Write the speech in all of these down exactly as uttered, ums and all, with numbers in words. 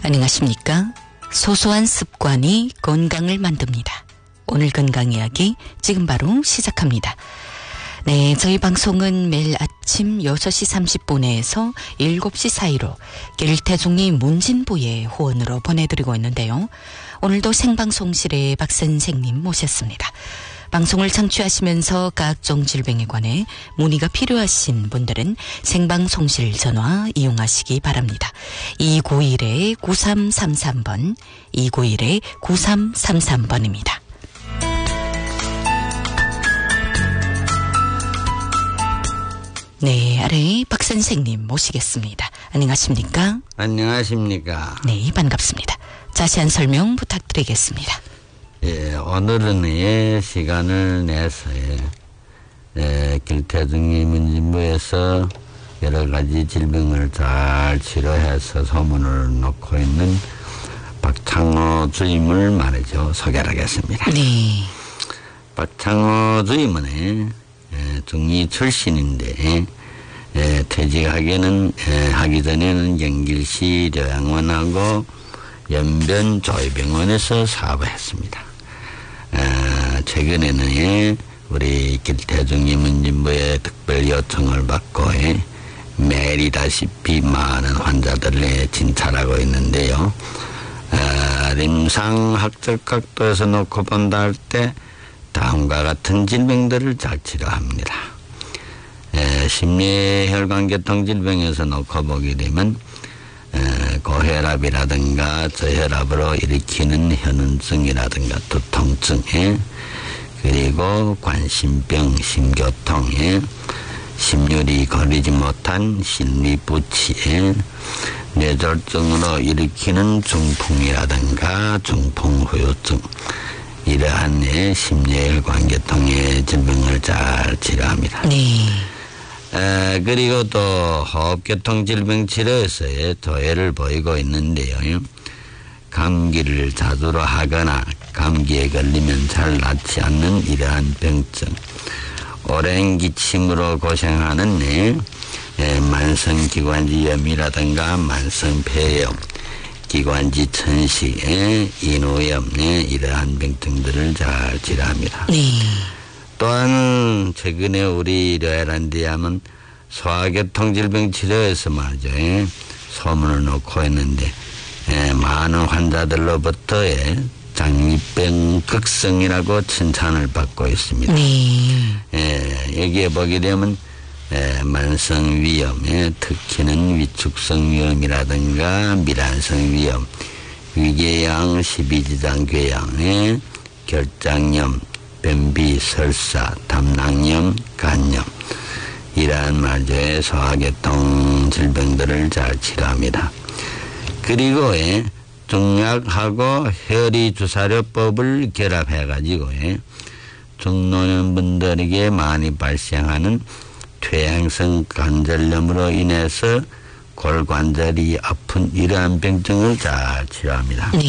안녕하십니까? 소소한 습관이 건강을 만듭니다. 오늘 건강 이야기 지금 바로 시작합니다. 네, 저희 방송은 매일 아침 여섯 시 삼십 분에서 일곱 시 사이로 길태중리 문진부의 후원으로 보내드리고 있는데요. 오늘도 생방송실에 박 선생님 모셨습니다. 방송을 청취하시면서 각종 질병에 관해 문의가 필요하신 분들은 생방송실 전화 이용하시기 바랍니다. 이구일 구삼삼삼 번, 이구일 구삼삼삼 번입니다. 네, 아래 박 선생님 모시겠습니다. 안녕하십니까? 안녕하십니까? 네, 반갑습니다. 자세한 설명 부탁드리겠습니다. 예, 오늘은 예, 시간을 내서 예, 예, 길태중리 문진부에서 여러 가지 질병을 잘 치료해서 소문을 놓고 있는 박창호 주임을 말이죠. 소개를 하겠습니다. 네. 박창호 주임은 예, 중리 출신인데 예, 퇴직하기는 예, 하기 전에는 영길시 료양원하고 연변 조이병원에서 사업을 했습니다. 어, 최근에는 예, 우리 길태중리 문진부의 특별 요청을 받고 예, 매일이다시피 많은 환자들을 진찰하고 있는데요. 어, 임상학적 각도에서 놓고 본다 할 때 다음과 같은 질병들을 잘 치료합니다. 에, 심뇌혈관계통 질병에서 놓고 보게 되면 에, 고혈압이라든가 저혈압으로 일으키는 현운증이라든가 두통증에 그리고 관심병, 심교통에 심혈이 거리지 못한 심리부치에 뇌졸중으로 일으키는 중풍이라든가 중풍후유증 이러한 심뇌혈관계통의 질병을 잘 치료합니다. 네. 에, 그리고 또 호흡계통 질병 치료에서의 도해를 보이고 있는데요. 감기를 자주로 하거나 감기에 걸리면 잘 낫지 않는 이러한 병증, 오랜 기침으로 고생하는 네, 에, 만성기관지염이라든가 만성폐렴, 기관지 천식, 인후염 이러한 병증들을 잘 치료합니다. 네. 또한 최근에 우리 료야란디에 하면 소화계통 질병 치료에서 말이죠. 소문을 놓고 있는데 에, 많은 환자들로부터 장립병 극성이라고 칭찬을 받고 있습니다. 네. 에, 여기에 보게 되면 에, 만성위염, 특히는 위축성 위염이라든가 미란성 위염, 위궤양, 십이지장 궤양, 결장염, 변비, 설사, 담낭염, 간염 이러한 말조의 소화계통 질병들을 잘 치료합니다. 그리고 중약하고 혈의주사료법을 결합해가지고 중노년분들에게 많이 발생하는 퇴행성 관절염으로 인해서 골관절이 아픈 이러한 병증을 잘 치료합니다. 네.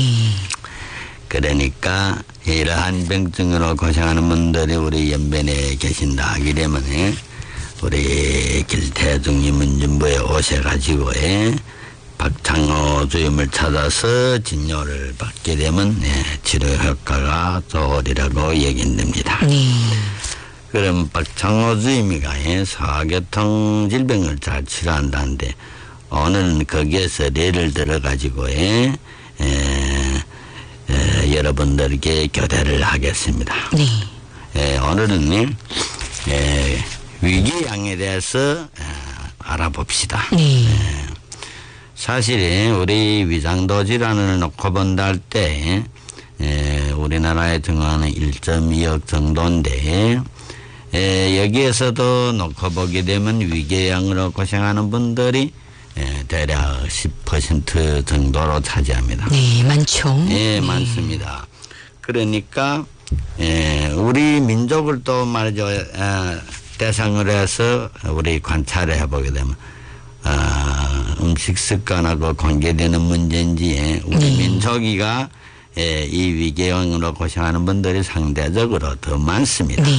그러니까 이러한 병증으로 고생하는 분들이 우리 연변에 계신다 하게 되면 우리 길태중리 문진부에 오셔가지고 박창호 주임을 찾아서 진료를 받게 되면 치료 효과가 좋으리라고 얘기됩니다. 네. 그럼 박창호 주임이가 소화계통 질병을 잘 치료한다는데 오늘은 거기에서 예를 들어가지고 에, 에, 에, 여러분들에게 교대를 하겠습니다. 네. 에, 오늘은 에, 위궤양에 대해서 에, 알아봅시다. 네. 에, 사실 우리 위장도 질환을 놓고 본다 할 때 우리나라에 증가하는 일 점 이억 정도인데 에, 여기에서도 놓고 보게 되면 위궤양으로 고생하는 분들이 에, 대략 십 퍼센트 정도로 차지합니다. 네, 많죠. 예, 네. 많습니다. 그러니까 에, 우리 민족을 또 말이죠 에, 대상으로 해서 우리 관찰을 해보게 되면 어, 음식 습관하고 관계되는 문제인지 우리 네. 민족이가 에, 이 위궤양으로 고생하는 분들이 상대적으로 더 많습니다. 네.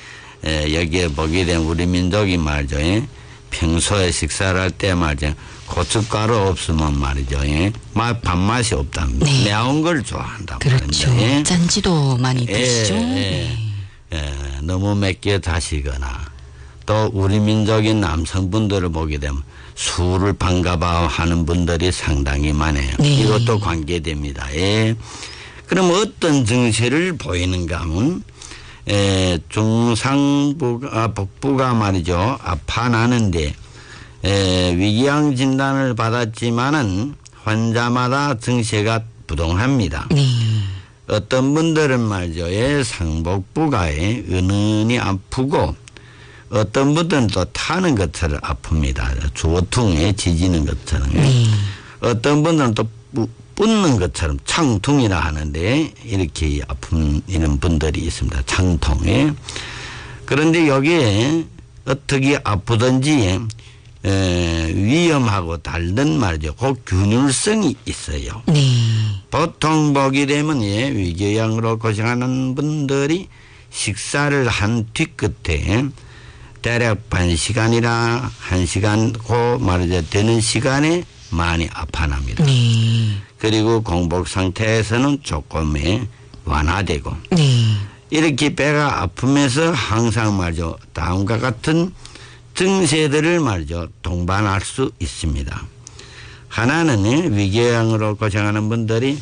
에, 여기에 보게 되면 우리 민족이 말이죠. 에, 평소에 식사를 할 때 말이죠. 고춧가루 없으면 말이죠. 예. 맛, 밥맛이 없답니다. 네. 매운 걸 좋아한단 그렇죠. 말입니다. 예. 짠지도 많이 예, 드시죠. 예. 네. 예, 너무 맵게 다시거나 또 우리 민족인 남성분들을 보게 되면 술을 반가워 하는 분들이 상당히 많아요. 네. 이것도 관계됩니다. 예. 그럼 어떤 증세를 보이는가 하면 에, 중상부가 복부가 말이죠. 아파나는데 에, 위궤양 진단을 받았지만은 환자마다 증세가 부동합니다. 네. 어떤 분들은 말이죠. 예, 상복부가 예, 은은히 아프고 어떤 분들은 또 타는 것처럼 아픕니다. 주어퉁에 지지는 것처럼. 네. 어떤 분들은 또 뿌, 붓는 것처럼 창통이라 하는데 이렇게 아픈 이런 분들이 있습니다. 창통에. 그런데 여기에 어떻게 아프든지 에, 위험하고 다른 말이죠. 그 균일성이 있어요. 네. 보통 보게 되면 예, 위궤양으로 고생하는 분들이 식사를 한 뒤끝에 대략 반 시간이나 한 시간 고 말이죠. 되는 시간에 많이 아파납니다. 네. 그리고 공복 상태에서는 조금의 완화되고 네. 이렇게 배가 아프면서 항상 말이죠. 다음과 같은 증세들을 말이죠. 동반할 수 있습니다. 하나는 위궤양으로 고생하는 분들이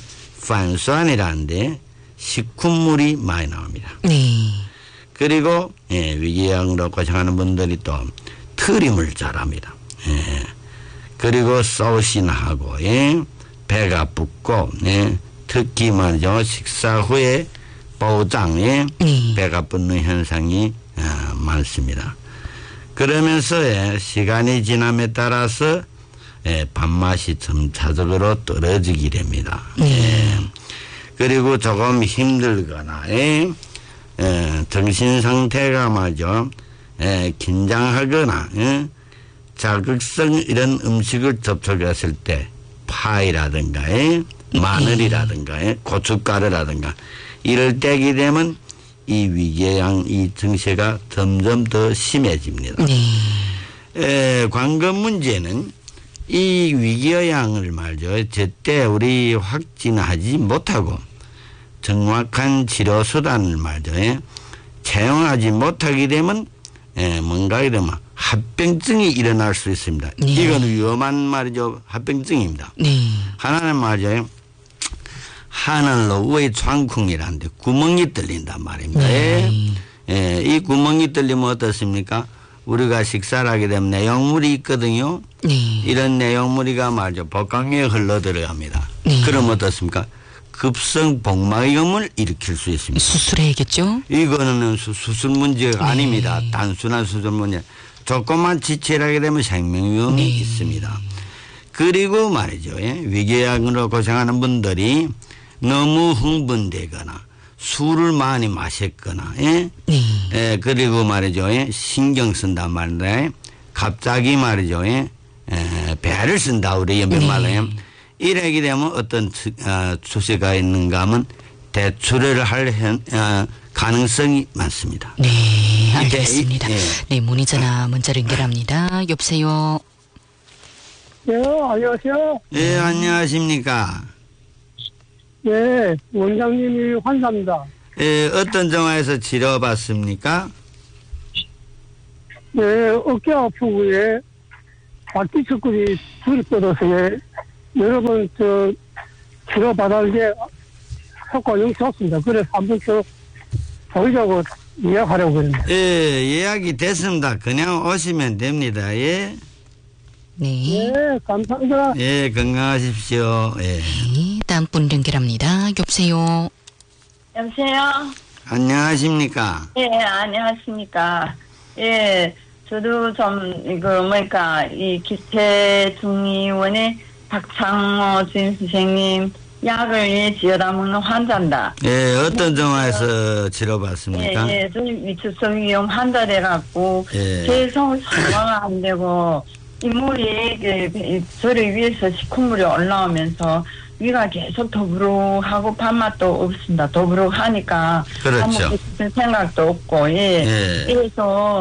판수환이라는데 식훈물이 많이 나옵니다. 네. 그리고 예, 위궤양으로 고생하는 분들이 또 트림을 잘합니다. 예. 그리고 소신하고 예, 배가 붓고 예, 특히 말이죠. 식사 후에 보장에 네. 배가 붓는 현상이 아, 많습니다. 그러면서 예, 시간이 지남에 따라서 예, 밥맛이 점차적으로 떨어지게 됩니다. 네. 예. 그리고 조금 힘들거나 예, 예, 정신 상태가 말이죠. 예, 긴장하거나 예, 자극성 이런 음식을 접촉했을 때 파이라든가 예, 마늘이라든가 예, 고춧가루라든가 이럴 때게 되면 이 위궤양 이 증세가 점점 더 심해집니다. 네. 에, 관건 문제는 이 위궤양을 말이죠. 제때 우리 확진하지 못하고 정확한 치료 수단을 말이죠. 예, 채용하지 못하게 되면 예, 뭔가 이러면 합병증이 일어날 수 있습니다. 네. 이건 위험한 말이죠. 합병증입니다. 네. 하나는 말이죠. 하늘로 외창쿵이라는데 구멍이 뚫린단 말입니다. 네. 예, 이 구멍이 뚫리면 어떻습니까? 우리가 식사를 하게 되면 내용물이 있거든요. 네. 이런 내용물이가 말이죠. 복강에 흘러 들어갑니다. 네. 그럼 어떻습니까? 급성 복막염을 일으킬 수 있습니다. 수술해야겠죠? 이거는 수, 수술 문제가 네. 아닙니다. 단순한 수술 문제. 조금만 지체하게 되면 생명 위험이 네. 있습니다. 그리고 말이죠. 예? 위궤양으로 고생하는 분들이 너무 흥분되거나 술을 많이 마셨거나 예? 네. 예, 그리고 말이죠. 예? 신경 쓴단 말인데 갑자기 말이죠. 예? 예, 배를 쓴다 우리 연변 말로 예? 이러게 되면 어떤 어, 추세가 있는가 하면 대출을 할 현, 어, 가능성이 많습니다. 네, 알겠습니다. 예. 네, 문의 전화 문자로 연결합니다. 여보세요. 네, 안녕하세요. 예, 안녕하십니까. 네, 원장님이 환자입니다. 예, 어떤 정화에서 치료받습니까? 네, 어깨 아프고, 예, 바퀴척근이 줄이 뻗어서, 예, 여러 번, 저, 치료받았는데, 효과 영 좋습니다. 그래서 한번 더 보이자고 예약하려고 그랬는데. 예, 예약이 됐습니다. 그냥 오시면 됩니다. 예. 네. 네, 감사합니다. 예, 건강하십시오. 예. 네, 다음 분 연결합니다. 여보세요. 여보세요? 안녕하십니까? 예, 안녕하십니까. 예, 저도 좀, 이거, 뭐니까, 이 기태중의원의 박창호 주임 선생님 약을 예, 지어다 먹는 환자입니다. 예, 어떤 정화에서 치료받습니까? 예, 예, 저 위축성 위험 환자 돼갖고, 예. 계속 소화가 안 되고, 인물이, 그, 저를 위해서 식후물이 올라오면서, 위가 계속 더부룩하고 밥맛도 없습니다. 더부룩하니까 그렇죠. 밥 먹고 싶은 생각도 없고 예. 예. 그래서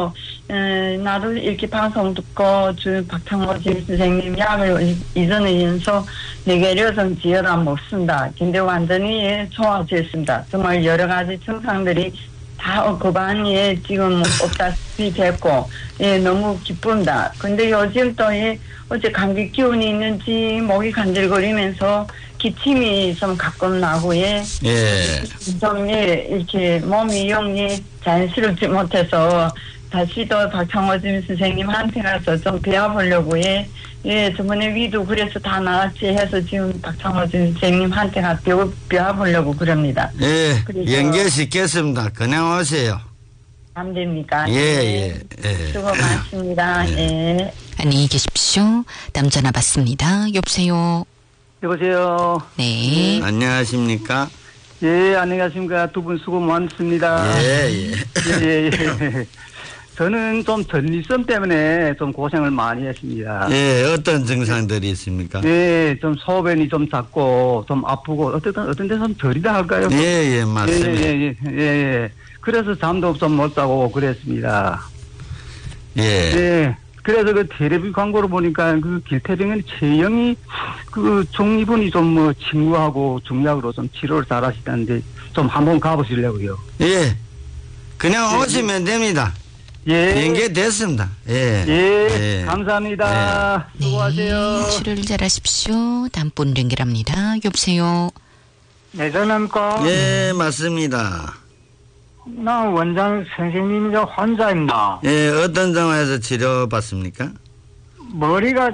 에, 나도 이렇게 방송 듣고 주 박창호 지 선생님 약을 이전에 연소 뇌계류성 지혈아 못 쓴다. 근데 완전히 좋아졌습니다. 정말 여러 가지 증상들이 다 없고반이 지금 없다시피 됐고, 예, 너무 기쁩니다. 근데 요즘 또, 예, 어제 감기 기운이 있는지 목이 간질거리면서 기침이 좀 가끔 나고, 예. 예. 좀, 예, 이렇게 몸이 영이 자연스럽지 못해서 다시 또 박창호 지 선생님한테 가서 좀 배워보려고, 예. 예, 저번에 위도 그래서 다 나았지 해서 지금 박창호 지 선생님한테 가서 배워, 배워보려고 그럽니다. 예, 연결시켰습니다. 그냥 오세요. 안 됩니까? 예, 예, 예. 수고 많습니다. 예. 예. 안녕히 계십시오. 다음 전화 받습니다. 여보세요. 여보세요. 네. 안녕하십니까? 예, 안녕하십니까. 두 분 수고 많습니다. 예, 예. 예, 예. 저는 좀 전리성 때문에 좀 고생을 많이 했습니다. 예, 어떤 증상들이 있습니까? 예, 좀 소변이 좀 작고 좀 아프고 어떤 어떤 데서 좀 저리다 할까요? 예, 예, 맞습니다. 예, 예, 예, 예. 그래서 잠도 좀 못 자고 그랬습니다. 예. 예. 그래서 그 텔레비 광고를 보니까 그 길태병원 최영이 그 종이분이 좀 뭐 친구하고 중약으로 좀 치료를 잘 하시다는데 좀 한번 가보시려고요. 예. 그냥 예, 오시면 됩니다. 예. 연결됐습니다. 예. 예. 감사합니다. 네. 수고하세요. 치료를 잘 하십시오. 다음 분 연결합니다. 여보세요. 네, 전화입니까? 예, 맞습니다. 나 원장 선생님이 저 환자입니다. 예, 어떤 상황에서 치료받습니까? 머리가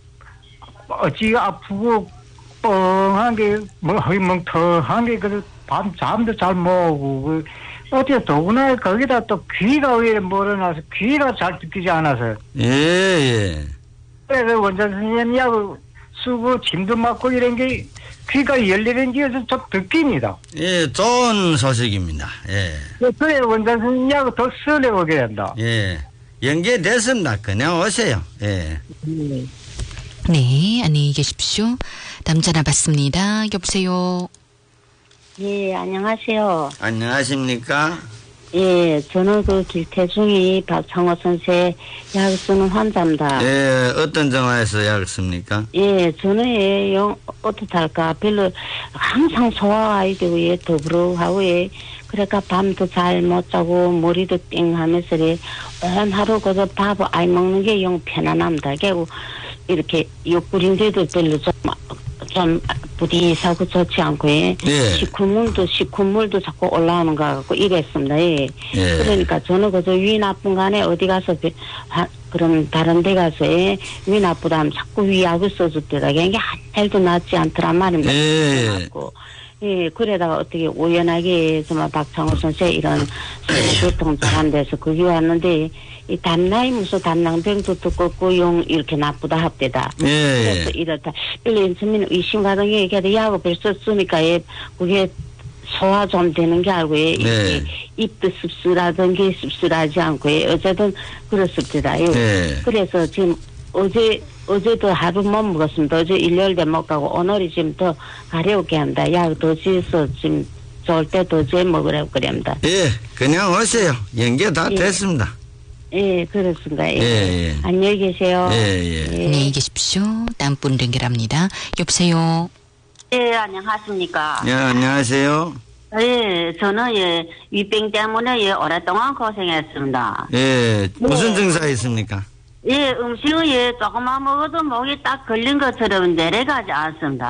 어찌가 아프고 뻥한 게 뭐 멍텅한 게 그 밤 잠도 잘 못 오고 그 어떻게 더구나 거기다 또 귀가 왜 멀어나서 귀가 잘 듣기지 않아서 예, 예. 그래서 원장 선생님 약 쓰고 침도 맞고 이런 게 귀가 열리는 게 좀 듣깁니다. 예, 좋은 소식입니다. 예. 그래 원장 선생님 약을 더 쓰려고 그런다. 예. 연결됐습니다. 그냥 오세요. 예. 네, 안녕히 계십시오. 다음 전화 받습니다. 여보세요. 예, 안녕하세요. 안녕하십니까? 예, 저는 그 길태중이 박창호 선생 약 쓰는 환자입니다. 예, 어떤 정화에서 약을 씁니까? 예, 저는 예, 영, 어떡할까. 별로 항상 소화가 되고, 예, 더부룩하고, 예. 그러니까 밤도 잘 못 자고, 머리도 띵 하면서, 예, 온 하루 그저 밥 아이 먹는 게 영 편안합니다. 그리고 이렇게 옆구리인데도 별로 좀, 좀 부디하고 좋지 않고, 예. 예. 시커물도, 시커물도 자꾸 올라오는 거 같고, 이랬습니다, 예. 예. 그러니까 저는 그저 위 나쁜 간에 어디 가서, 비, 하, 그럼 다른 데 가서, 예, 위 나쁘다 하면 자꾸 위약을 써줬더라. 이게 한 달도 낫지 않더란 말입니다. 예. 예, 그러다가 어떻게 우연하게 정말 박창호 선생 이런 교통 잘한 데서 거기 왔는데 이 담나이 무슨 담낭병도 두껍고 용 이렇게 나쁘다 합대다. 예. 그래서 이렇다. 일년 전에 의심 가던 얘기하다 약을 벌써 쓰니까 예, 그게 소화 좀 되는 게 알고 예, 네. 입도 씁쓸하던 게 씁쓸하지 않고 예, 어쨌든 그렇습니다. 예. 네. 그래서 지금 어제 어제도 하루 못 먹었습니다. 어제 일요일에 못 가고 오늘이 지금 더 가려우게 합니다. 약 더 지어서 지금 좋을 때 더 재 먹으라고 그럽니다. 예, 그냥 오세요. 연결 다 예. 됐습니다. 예, 그렇습니다. 예. 예, 예. 안녕히 계세요. 예, 예. 안녕히 계십시오. 다음 분 연결합니다. 여보세요. 예, 안녕하십니까. 예, 안녕하세요. 예, 저는 예, 위병 때문에 예, 오랫동안 고생했습니다. 예, 무슨 네. 증사 있습니까? 예, 음식을 예, 조금만 먹어도 목이 딱 걸린 것처럼 내려가지 않습니다.